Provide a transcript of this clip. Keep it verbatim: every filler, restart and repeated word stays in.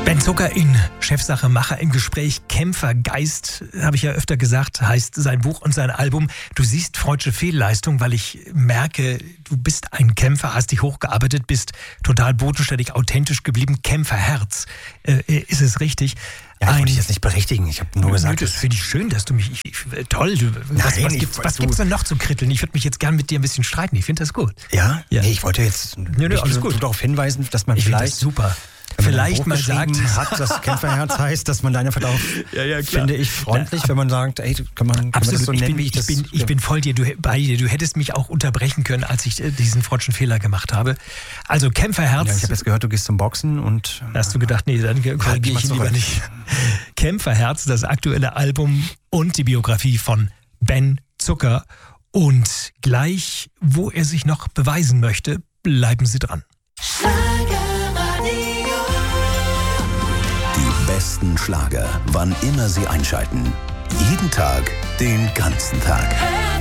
Ben Zucker in Chefsache Macher im Gespräch. Kämpfergeist, habe ich ja öfter gesagt, heißt sein Buch und sein Album. Du siehst freudsche Fehlleistung, weil ich merke, du bist ein Kämpfer, hast dich hochgearbeitet, bist total bodenständig, authentisch geblieben. Kämpferherz, äh, ist es richtig? Ja, ich wollte dich jetzt nicht berichtigen. Ich habe nur Nö, gesagt, das finde ich schön, dass du mich... Ich, ich, toll, du, was, Nein, was, ich- gibt's, was du- gibt's denn noch zu kritteln? Ich würde mich jetzt gern mit dir ein bisschen streiten. Ich finde das gut. ja? Ja. Nee, ich wollte jetzt nö, dich alles nur gut. darauf hinweisen, dass man Ich finde das vielleicht, super. wenn man Vielleicht ein Buch mal sagt... geschrieben hat, das Kämpferherz heißt, dass man da einfach darauf, Ja, ja, klar. finde ich, freundlich, wenn man sagt, ey, kann man, kann man das Absolut, so ich, nennen, bin, wie ich ich, das... bin, ich bin voll dir, du, bei dir. Du hättest mich auch unterbrechen können, als ich äh, diesen freudschen Fehler gemacht habe. Also Kämpferherz, ja, ich habe jetzt gehört, du gehst zum Boxen und... da hast du gedacht, nee, dann korrigiere ich mal ihn lieber zurück. nicht. Kämpferherz, das aktuelle Album und die Biografie von Ben Zucker. Und gleich, wo er sich noch beweisen möchte, bleiben Sie dran. Die besten Schlager, wann immer Sie einschalten. Jeden Tag, den ganzen Tag.